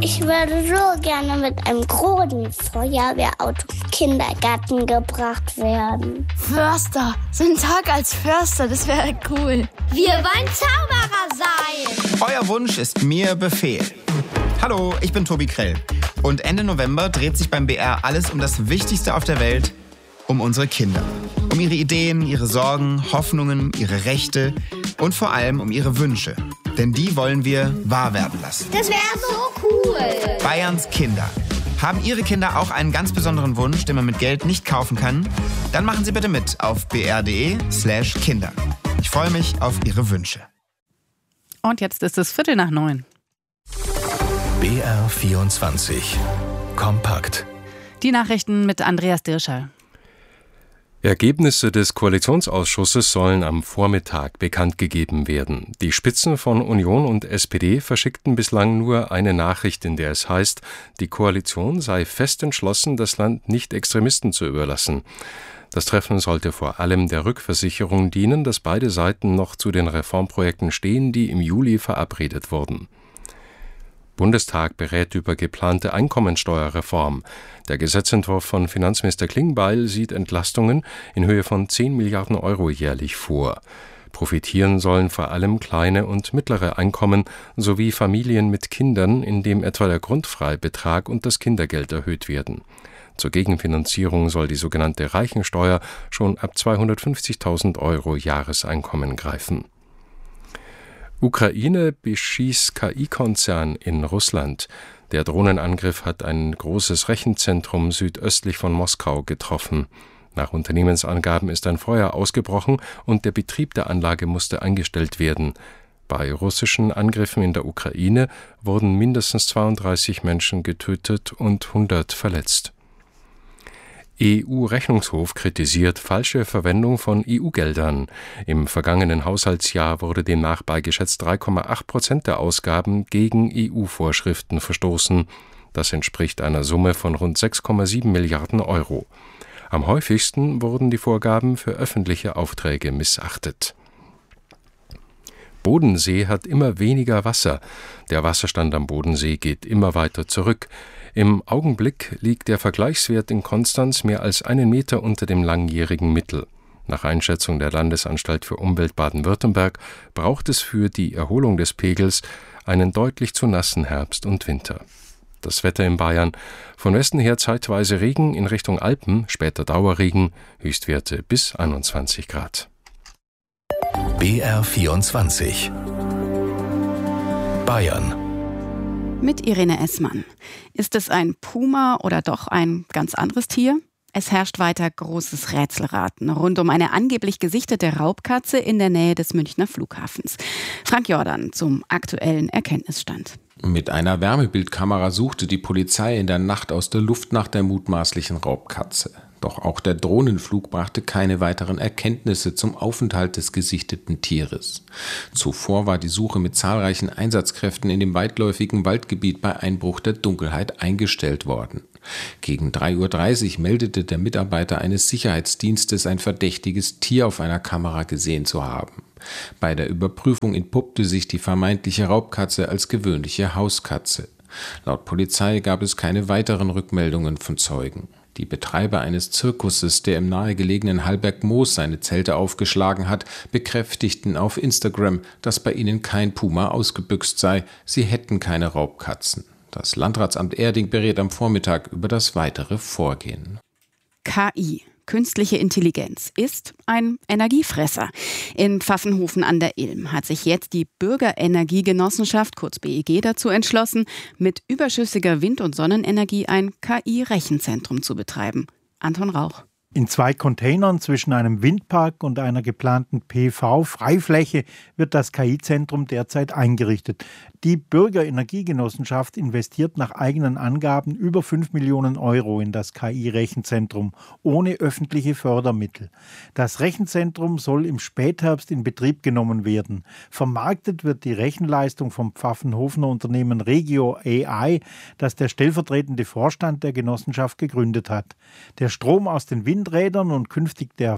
Ich würde so gerne mit einem großen Feuerwehrauto im Kindergarten gebracht werden. Förster, so ein Tag als Förster, das wäre cool. Wir wollen Zauberer sein. Euer Wunsch ist mir Befehl. Hallo, ich bin Tobi Krell. Und Ende November dreht sich beim BR alles um das Wichtigste auf der Welt, um unsere Kinder. Um ihre Ideen, ihre Sorgen, Hoffnungen, ihre Rechte und vor allem um ihre Wünsche. Denn die wollen wir wahr werden lassen. Das wäre so cool. Bayerns Kinder. Haben Ihre Kinder auch einen ganz besonderen Wunsch, den man mit Geld nicht kaufen kann? Dann machen Sie bitte mit auf br.de/Kinder. Ich freue mich auf Ihre Wünsche. Und jetzt ist es 8:45. BR24 Kompakt. Die Nachrichten mit Andreas Dirschall. Ergebnisse des Koalitionsausschusses sollen am Vormittag bekannt gegeben werden. Die Spitzen von Union und SPD verschickten bislang nur eine Nachricht, in der es heißt, die Koalition sei fest entschlossen, das Land nicht Extremisten zu überlassen. Das Treffen sollte vor allem der Rückversicherung dienen, dass beide Seiten noch zu den Reformprojekten stehen, die im Juli verabredet wurden. Bundestag berät über geplante Einkommensteuerreform. Der Gesetzentwurf von Finanzminister Klingbeil sieht Entlastungen in Höhe von 10 Milliarden Euro jährlich vor. Profitieren sollen vor allem kleine und mittlere Einkommen sowie Familien mit Kindern, in dem etwa der Grundfreibetrag und das Kindergeld erhöht werden. Zur Gegenfinanzierung soll die sogenannte Reichensteuer schon ab 250.000 Euro Jahreseinkommen greifen. Ukraine beschießt KI-Konzern in Russland. Der Drohnenangriff hat ein großes Rechenzentrum südöstlich von Moskau getroffen. Nach Unternehmensangaben ist ein Feuer ausgebrochen und der Betrieb der Anlage musste eingestellt werden. Bei russischen Angriffen in der Ukraine wurden mindestens 32 Menschen getötet und 100 verletzt. EU-Rechnungshof kritisiert falsche Verwendung von EU-Geldern. Im vergangenen Haushaltsjahr wurde demnach bei geschätzt 3,8% der Ausgaben gegen EU-Vorschriften verstoßen. Das entspricht einer Summe von rund 6,7 Milliarden Euro. Am häufigsten wurden die Vorgaben für öffentliche Aufträge missachtet. Bodensee hat immer weniger Wasser. Der Wasserstand am Bodensee geht immer weiter zurück. Im Augenblick liegt der Vergleichswert in Konstanz mehr als 1 Meter unter dem langjährigen Mittel. Nach Einschätzung der Landesanstalt für Umwelt Baden-Württemberg braucht es für die Erholung des Pegels einen deutlich zu nassen Herbst und Winter. Das Wetter in Bayern: von Westen her zeitweise Regen, in Richtung Alpen später Dauerregen, Höchstwerte bis 21 Grad. BR24 Bayern. Mit Irene Essmann. Ist es ein Puma oder doch ein ganz anderes Tier? Es herrscht weiter großes Rätselraten rund um eine angeblich gesichtete Raubkatze in der Nähe des Münchner Flughafens. Frank Jordan zum aktuellen Erkenntnisstand. Mit einer Wärmebildkamera suchte die Polizei in der Nacht aus der Luft nach der mutmaßlichen Raubkatze. Doch auch der Drohnenflug brachte keine weiteren Erkenntnisse zum Aufenthalt des gesichteten Tieres. Zuvor war die Suche mit zahlreichen Einsatzkräften in dem weitläufigen Waldgebiet bei Einbruch der Dunkelheit eingestellt worden. Gegen 3:30 Uhr meldete der Mitarbeiter eines Sicherheitsdienstes ein verdächtiges Tier auf einer Kamera gesehen zu haben. Bei der Überprüfung entpuppte sich die vermeintliche Raubkatze als gewöhnliche Hauskatze. Laut Polizei gab es keine weiteren Rückmeldungen von Zeugen. Die Betreiber eines Zirkuses, der im nahegelegenen Hallbergmoos seine Zelte aufgeschlagen hat, bekräftigten auf Instagram, dass bei ihnen kein Puma ausgebüxt sei, sie hätten keine Raubkatzen. Das Landratsamt Erding berät am Vormittag über das weitere Vorgehen. KI, künstliche Intelligenz, ist ein Energiefresser. In Pfaffenhofen an der Ilm hat sich jetzt die Bürgerenergiegenossenschaft, kurz BEG, dazu entschlossen, mit überschüssiger Wind- und Sonnenenergie ein KI-Rechenzentrum zu betreiben. Anton Rauch. In 2 Containern zwischen einem Windpark und einer geplanten PV-Freifläche wird das KI-Zentrum derzeit eingerichtet. Die Bürgerenergiegenossenschaft investiert nach eigenen Angaben über 5 Millionen Euro in das KI-Rechenzentrum, ohne öffentliche Fördermittel. Das Rechenzentrum soll im Spätherbst in Betrieb genommen werden. Vermarktet wird die Rechenleistung vom Pfaffenhofener Unternehmen Regio AI, das der stellvertretende Vorstand der Genossenschaft gegründet hat. Der Strom aus den Windrädern und künftig der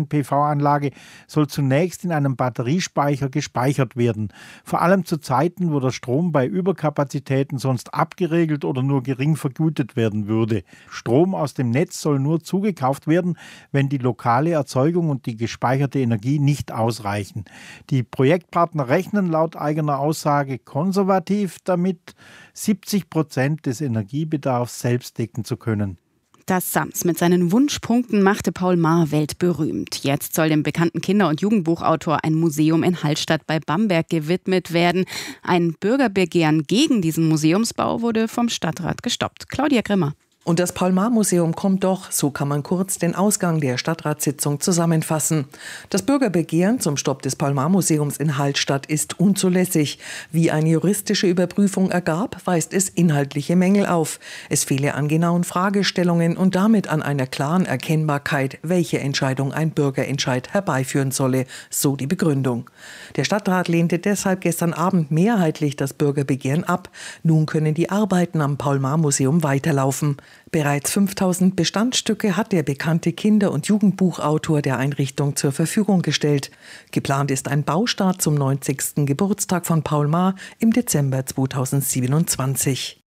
Freiflächen-PV-Anlage soll zunächst in einem Batteriespeicher gespeichert werden, vor allem zu Zeiten, wo der Strom bei Überkapazitäten sonst abgeregelt oder nur gering vergütet werden würde. Strom aus dem Netz soll nur zugekauft werden, wenn die lokale Erzeugung und die gespeicherte Energie nicht ausreichen. Die Projektpartner rechnen laut eigener Aussage konservativ damit, 70% des Energiebedarfs selbst decken zu können. Das Sams mit seinen Wunschpunkten machte Paul Maar weltberühmt. Jetzt soll dem bekannten Kinder- und Jugendbuchautor ein Museum in Hallstatt bei Bamberg gewidmet werden. Ein Bürgerbegehren gegen diesen Museumsbau wurde vom Stadtrat gestoppt. Claudia Grimmer. Und das Paul-Maar-Museum kommt doch, so kann man kurz den Ausgang der Stadtratssitzung zusammenfassen. Das Bürgerbegehren zum Stopp des Paul-Maar-Museums in Hallstatt ist unzulässig. Wie eine juristische Überprüfung ergab, weist es inhaltliche Mängel auf. Es fehle an genauen Fragestellungen und damit an einer klaren Erkennbarkeit, welche Entscheidung ein Bürgerentscheid herbeiführen solle, so die Begründung. Der Stadtrat lehnte deshalb gestern Abend mehrheitlich das Bürgerbegehren ab. Nun können die Arbeiten am Paul-Maar-Museum weiterlaufen. Bereits 5000 Bestandsstücke hat der bekannte Kinder- und Jugendbuchautor der Einrichtung zur Verfügung gestellt. Geplant ist ein Baustart zum 90. Geburtstag von Paul Maar im Dezember 2027.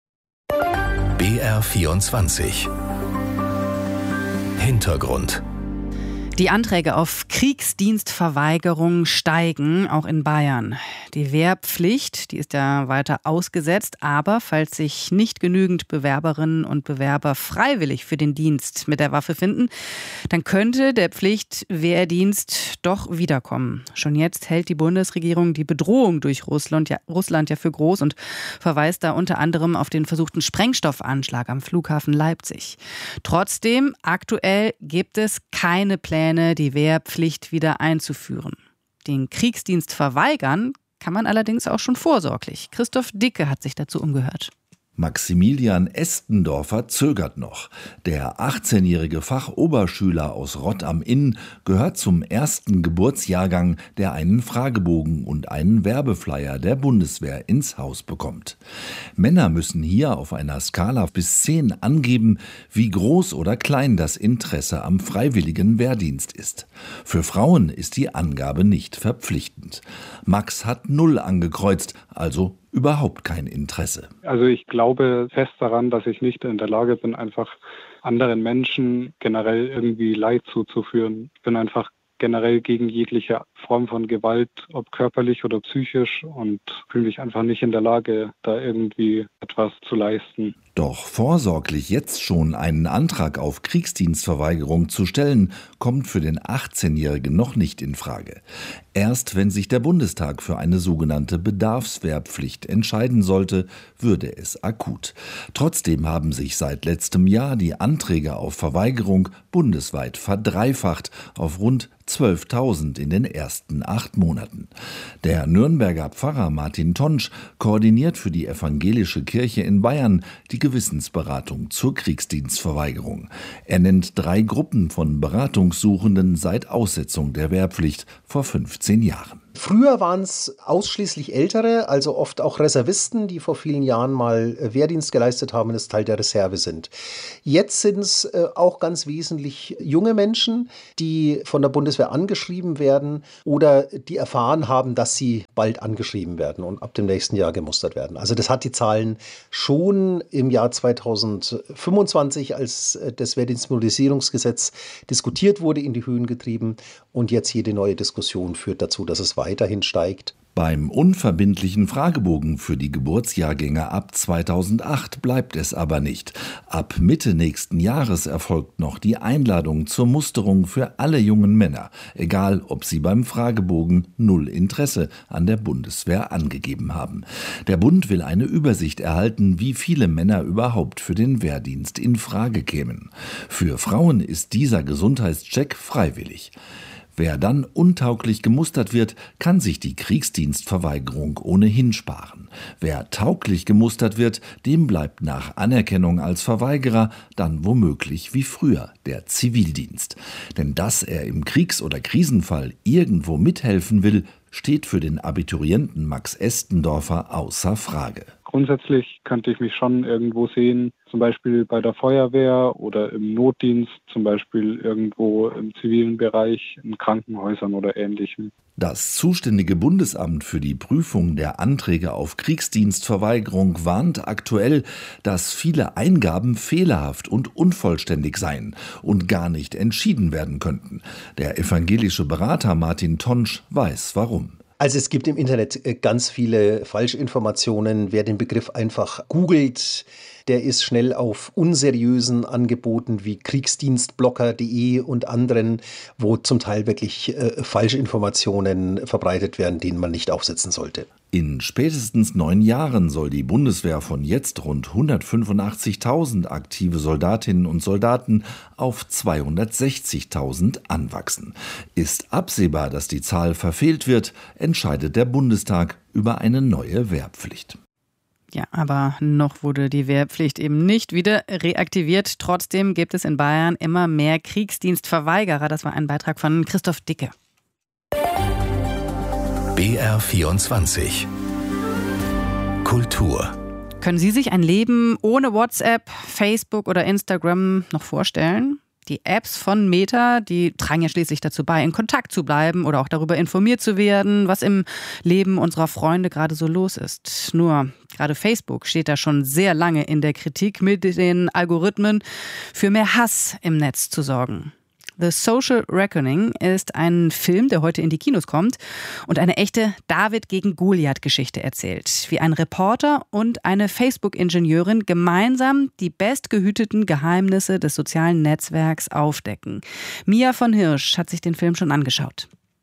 BR24 Hintergrund. Die Anträge auf Kriegsdienstverweigerung steigen, auch in Bayern. Die Wehrpflicht, die ist ja weiter ausgesetzt, aber falls sich nicht genügend Bewerberinnen und Bewerber freiwillig für den Dienst mit der Waffe finden, dann könnte der Pflichtwehrdienst doch wiederkommen. Schon jetzt hält die Bundesregierung die Bedrohung durch Russland ja für groß und verweist da unter anderem auf den versuchten Sprengstoffanschlag am Flughafen Leipzig. Trotzdem, aktuell gibt es keine Pläne, die Wehrpflicht wieder einzuführen. Den Kriegsdienst verweigern kann man allerdings auch schon vorsorglich. Christoph Dicke hat sich dazu umgehört. Maximilian Estendorfer zögert noch. Der 18-jährige Fachoberschüler aus Rott am Inn gehört zum ersten Geburtsjahrgang, der einen Fragebogen und einen Werbeflyer der Bundeswehr ins Haus bekommt. Männer müssen hier auf einer Skala bis 10 angeben, wie groß oder klein das Interesse am freiwilligen Wehrdienst ist. Für Frauen ist die Angabe nicht verpflichtend. Max hat 0 angekreuzt, also überhaupt kein Interesse. Also ich glaube fest daran, dass ich nicht in der Lage bin, einfach anderen Menschen generell irgendwie Leid zuzuführen. Ich bin einfach generell gegen jegliche Form von Gewalt, ob körperlich oder psychisch, und fühle mich einfach nicht in der Lage, da irgendwie etwas zu leisten. Doch vorsorglich jetzt schon einen Antrag auf Kriegsdienstverweigerung zu stellen, kommt für den 18-Jährigen noch nicht in Frage. Erst wenn sich der Bundestag für eine sogenannte Bedarfswehrpflicht entscheiden sollte, würde es akut. Trotzdem haben sich seit letztem Jahr die Anträge auf Verweigerung bundesweit verdreifacht auf rund 12.000 in den ersten 8 Monaten. Der Nürnberger Pfarrer Martin Tonsch koordiniert für die evangelische Kirche in Bayern die Gewissensberatung zur Kriegsdienstverweigerung. Er nennt 3 Gruppen von Beratungssuchenden seit Aussetzung der Wehrpflicht vor 15 Jahren. Früher waren es ausschließlich Ältere, also oft auch Reservisten, die vor vielen Jahren mal Wehrdienst geleistet haben und das Teil der Reserve sind. Jetzt sind es auch ganz wesentlich junge Menschen, die von der Bundeswehr angeschrieben werden oder die erfahren haben, dass sie bald angeschrieben werden und ab dem nächsten Jahr gemustert werden. Also das hat die Zahlen schon im Jahr 2025, als das Wehrdienstmobilisierungsgesetz diskutiert wurde, in die Höhen getrieben, und jetzt jede neue Diskussion führt dazu, dass es weiterhin steigt. Beim unverbindlichen Fragebogen für die Geburtsjahrgänge ab 2008 bleibt es aber nicht. Ab Mitte nächsten Jahres erfolgt noch die Einladung zur Musterung für alle jungen Männer, egal ob sie beim Fragebogen 0 Interesse an der Bundeswehr angegeben haben. Der Bund will eine Übersicht erhalten, wie viele Männer überhaupt für den Wehrdienst in Frage kämen. Für Frauen ist dieser Gesundheitscheck freiwillig. Wer dann untauglich gemustert wird, kann sich die Kriegsdienstverweigerung ohnehin sparen. Wer tauglich gemustert wird, dem bleibt nach Anerkennung als Verweigerer dann womöglich wie früher der Zivildienst. Denn dass er im Kriegs- oder Krisenfall irgendwo mithelfen will, steht für den Abiturienten Max Estendorfer außer Frage. Grundsätzlich könnte ich mich schon irgendwo sehen, zum Beispiel bei der Feuerwehr oder im Notdienst, zum Beispiel irgendwo im zivilen Bereich, in Krankenhäusern oder Ähnlichem. Das zuständige Bundesamt für die Prüfung der Anträge auf Kriegsdienstverweigerung warnt aktuell, dass viele Eingaben fehlerhaft und unvollständig seien und gar nicht entschieden werden könnten. Der evangelische Berater Martin Tonsch weiß warum. Also es gibt im Internet ganz viele Falschinformationen. Wer den Begriff einfach googelt, der ist schnell auf unseriösen Angeboten wie kriegsdienstblocker.de und anderen, wo zum Teil wirklich Falschinformationen verbreitet werden, denen man nicht aufsitzen sollte. In spätestens 9 Jahren soll die Bundeswehr von jetzt rund 185.000 aktive Soldatinnen und Soldaten auf 260.000 anwachsen. Ist absehbar, dass die Zahl verfehlt wird, entscheidet der Bundestag über eine neue Wehrpflicht. Ja, aber noch wurde die Wehrpflicht eben nicht wieder reaktiviert. Trotzdem gibt es in Bayern immer mehr Kriegsdienstverweigerer. Das war ein Beitrag von Christoph Dicke. BR24 Kultur. Können Sie sich ein Leben ohne WhatsApp, Facebook oder Instagram noch vorstellen? Die Apps von Meta, die tragen ja schließlich dazu bei, in Kontakt zu bleiben oder auch darüber informiert zu werden, was im Leben unserer Freunde gerade so los ist. Nur gerade Facebook steht da schon sehr lange in der Kritik, mit den Algorithmen für mehr Hass im Netz zu sorgen. The Social Reckoning ist ein Film, der heute in die Kinos kommt und eine echte David gegen Goliath-Geschichte erzählt. Wie ein Reporter und eine Facebook-Ingenieurin gemeinsam die bestgehüteten Geheimnisse des sozialen Netzwerks aufdecken. Mia von Hirsch hat sich den Film schon angeschaut.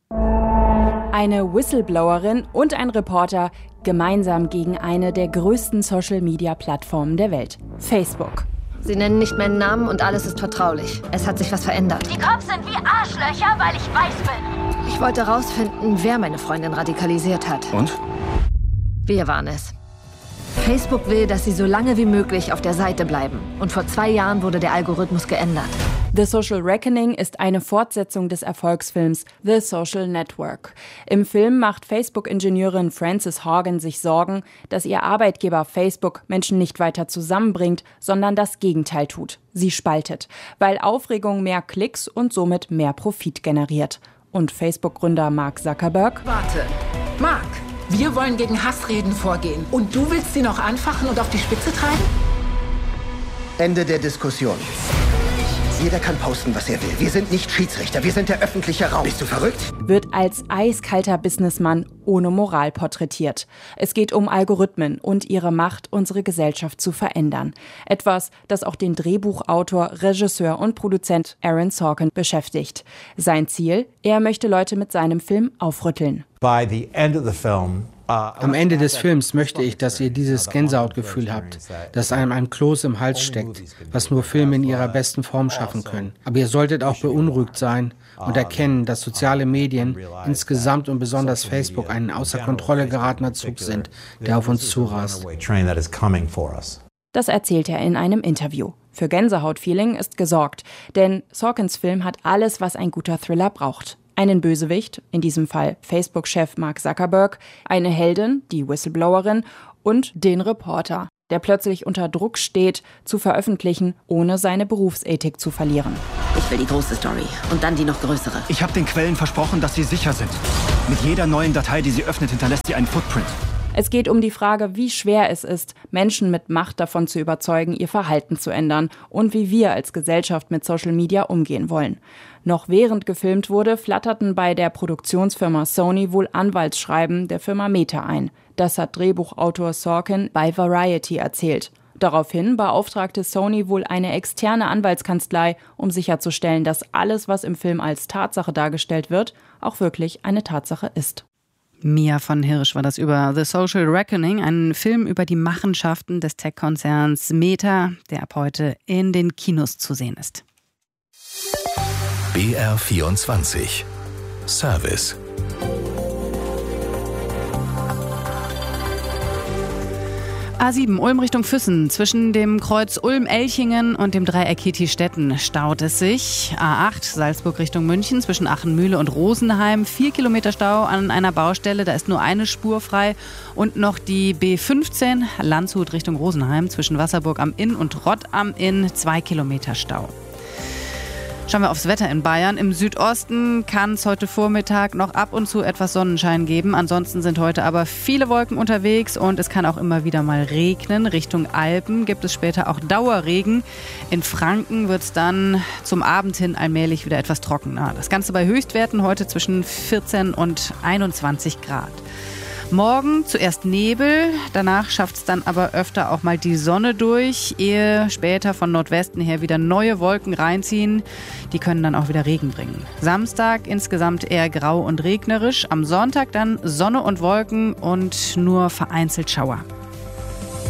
Eine Whistleblowerin und ein Reporter gemeinsam gegen eine der größten Social-Media-Plattformen der Welt, Facebook. Sie nennen nicht meinen Namen und alles ist vertraulich. Es hat sich was verändert. Die Cops sind wie Arschlöcher, weil ich weiß bin. Ich wollte rausfinden, wer meine Freundin radikalisiert hat. Und? Wir waren es. Facebook will, dass sie so lange wie möglich auf der Seite bleiben. Und vor 2 Jahren wurde der Algorithmus geändert. The Social Reckoning ist eine Fortsetzung des Erfolgsfilms The Social Network. Im Film macht Facebook-Ingenieurin Frances Haugen sich Sorgen, dass ihr Arbeitgeber Facebook Menschen nicht weiter zusammenbringt, sondern das Gegenteil tut. Sie spaltet, weil Aufregung mehr Klicks und somit mehr Profit generiert. Und Facebook-Gründer Mark Zuckerberg: Warte, Mark, wir wollen gegen Hassreden vorgehen. Und du willst sie noch anfachen und auf die Spitze treiben? Ende der Diskussion. Jeder kann posten, was er will. Wir sind nicht Schiedsrichter, wir sind der öffentliche Raum. Bist du verrückt? Wird als eiskalter Businessmann ohne Moral porträtiert. Es geht um Algorithmen und ihre Macht, unsere Gesellschaft zu verändern. Etwas, das auch den Drehbuchautor, Regisseur und Produzent Aaron Sorkin beschäftigt. Sein Ziel? Er möchte Leute mit seinem Film aufrütteln. Am Ende des Films möchte ich, dass ihr dieses Gänsehautgefühl habt, das einem ein Kloß im Hals steckt, was nur Filme in ihrer besten Form schaffen können. Aber ihr solltet auch beunruhigt sein und erkennen, dass soziale Medien insgesamt und besonders Facebook ein außer Kontrolle geratener Zug sind, der auf uns zurast. Das erzählt er in einem Interview. Für Gänsehaut-Feeling ist gesorgt, denn Sorkins Film hat alles, was ein guter Thriller braucht. Einen Bösewicht, in diesem Fall Facebook-Chef Mark Zuckerberg, eine Heldin, die Whistleblowerin und den Reporter, der plötzlich unter Druck steht, zu veröffentlichen, ohne seine Berufsethik zu verlieren. Ich will die große Story und dann die noch größere. Ich habe den Quellen versprochen, dass sie sicher sind. Mit jeder neuen Datei, die sie öffnet, hinterlässt sie einen Footprint. Es geht um die Frage, wie schwer es ist, Menschen mit Macht davon zu überzeugen, ihr Verhalten zu ändern und wie wir als Gesellschaft mit Social Media umgehen wollen. Noch während gefilmt wurde, flatterten bei der Produktionsfirma Sony wohl Anwaltsschreiben der Firma Meta ein. Das hat Drehbuchautor Sorkin bei Variety erzählt. Daraufhin beauftragte Sony wohl eine externe Anwaltskanzlei, um sicherzustellen, dass alles, was im Film als Tatsache dargestellt wird, auch wirklich eine Tatsache ist. Mia von Hirsch war das über The Social Reckoning, ein Film über die Machenschaften des Tech-Konzerns Meta, der ab heute in den Kinos zu sehen ist. BR24 Service. A7 Ulm Richtung Füssen. Zwischen dem Kreuz Ulm-Elchingen und dem Dreieck Kitti-Stetten staut es sich. A8 Salzburg Richtung München zwischen Achenmühle und Rosenheim. 4 Kilometer Stau an einer Baustelle, da ist nur eine Spur frei. Und noch die B15 Landshut Richtung Rosenheim zwischen Wasserburg am Inn und Rott am Inn. 2 Kilometer Stau. Schauen wir aufs Wetter in Bayern. Im Südosten kann es heute Vormittag noch ab und zu etwas Sonnenschein geben. Ansonsten sind heute aber viele Wolken unterwegs und es kann auch immer wieder mal regnen. Richtung Alpen gibt es später auch Dauerregen. In Franken wird es dann zum Abend hin allmählich wieder etwas trockener. Das Ganze bei Höchstwerten heute zwischen 14 und 21 Grad. Morgen zuerst Nebel, danach schafft es dann aber öfter auch mal die Sonne durch, ehe später von Nordwesten her wieder neue Wolken reinziehen. Die können dann auch wieder Regen bringen. Samstag insgesamt eher grau und regnerisch, am Sonntag dann Sonne und Wolken und nur vereinzelt Schauer.